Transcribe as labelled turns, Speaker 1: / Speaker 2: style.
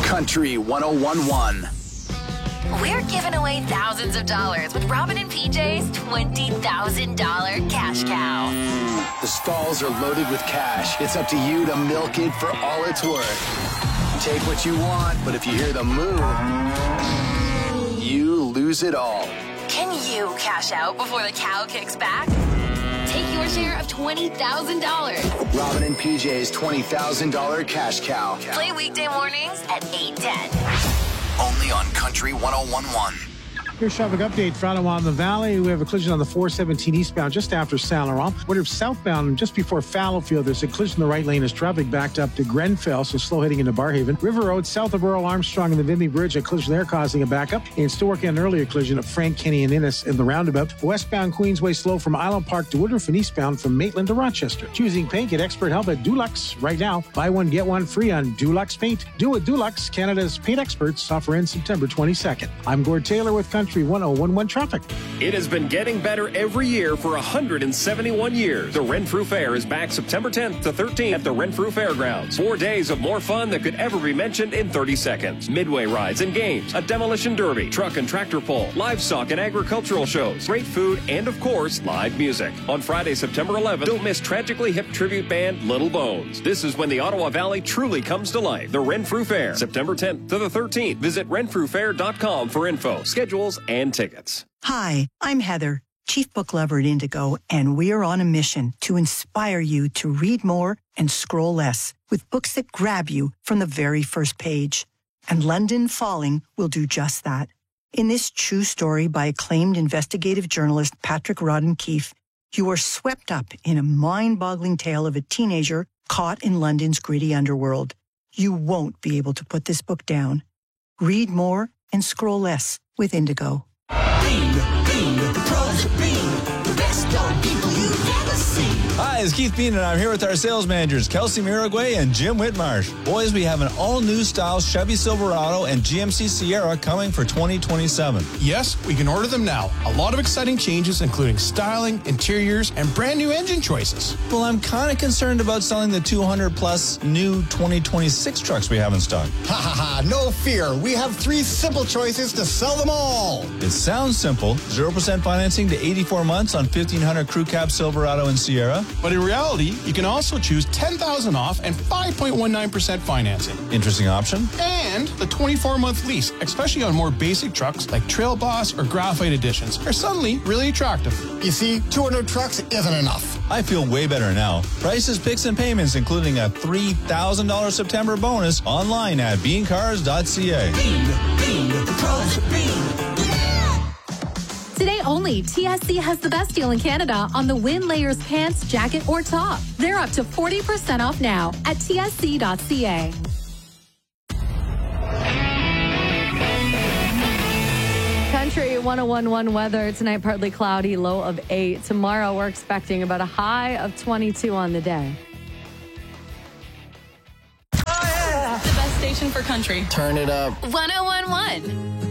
Speaker 1: Country 101.1.
Speaker 2: We're giving away thousands of dollars with Robin and PJ's $20,000 cash cow.
Speaker 1: The stalls are loaded with cash. It's up to you to milk it for all it's worth. Take what you want, but if you hear the moo, you lose it all.
Speaker 2: Can you cash out before the cow kicks back? Take your share of $20,000.
Speaker 1: Robin and PJ's $20,000 cash cow.
Speaker 2: Play weekday mornings at 8:10.
Speaker 1: Only on Country 101.1.
Speaker 3: Here's traffic update for Ottawa in the Valley. We have a collision on the 417 eastbound just after Saint Laurent. Wonder if southbound just before Fallowfield, there's a collision in the right lane as traffic backed up to Grenfell, so slow heading into Barhaven. River Road south of Earl Armstrong and the Vimy Bridge, a collision there causing a backup. And still working on an earlier collision at Frank, Kenny, and Innes in the roundabout. Westbound Queensway slow from Island Park to Woodruff and eastbound from Maitland to Rochester. Choosing paint, get expert help at Dulux right now. Buy one, get one free on Dulux Paint. Do it Dulux, Canada's paint experts. Offer ends September 22nd. I'm Gord Taylor with Country 101.1 Traffic.
Speaker 4: It has been getting better every year for 171 years. The Renfrew Fair is back September 10th to 13th at the Renfrew Fairgrounds. 4 days of more fun that could ever be mentioned in 30 seconds. Midway rides and games, a demolition derby, truck and tractor pull, livestock and agricultural shows, great food, and of course, live music. On Friday, September 11th, don't miss tragically hip tribute band Little Bones. This is when the Ottawa Valley truly comes to life. The Renfrew Fair, September 10th to the 13th. Visit renfrewfair.com for info, schedules, and tickets.
Speaker 5: Hi, I'm Heather, Chief Book Lover at Indigo, and we are on a mission to inspire you to read more and scroll less with books that grab you from the very first page. And London Falling will do just that. In this true story by acclaimed investigative journalist Patrick Rodden Keefe, you are swept up in a mind-boggling tale of a teenager caught in London's gritty underworld. You won't be able to put this book down. Read more and scroll less with Indigo.
Speaker 6: Bean, the pros of Bean, the best dog people you've ever seen.
Speaker 7: Hi, it's Keith Bean, and I'm here with our sales managers, Kelsey Miragway and Jim Whitmarsh. Boys, we have an all-new style Chevy Silverado and GMC Sierra coming for 2027.
Speaker 8: Yes, we can order them now. A lot of exciting changes, including styling, interiors, and brand new engine choices.
Speaker 7: Well, I'm kind of concerned about selling the 200-plus new 2026 trucks we have in stock.
Speaker 9: Ha ha ha, no fear. We have 3 simple choices to sell them all.
Speaker 7: It sounds simple. 0% financing to 84 months on 1,500 Crew Cab Silverado and Sierra.
Speaker 8: But in reality, you can also choose $10,000 off and 5.19% financing.
Speaker 7: Interesting option.
Speaker 8: And the 24-month lease, especially on more basic trucks like Trail Boss or Graphite Editions, are suddenly really attractive.
Speaker 9: You see, 200 trucks isn't enough.
Speaker 7: I feel way better now. Prices, picks, and payments, including a $3,000 September bonus online at beancars.ca.
Speaker 6: Bean, the pros of Bean.
Speaker 10: Today only, TSC has the best deal in Canada on the Win Layers pants, jacket, or top. They're up to 40% off now at tsc.ca. Country 101.1 weather. Tonight, partly cloudy, low of 8. Tomorrow, we're expecting about a high of 22 on the day.
Speaker 11: The best station for country.
Speaker 1: Turn it up.
Speaker 2: 101.1.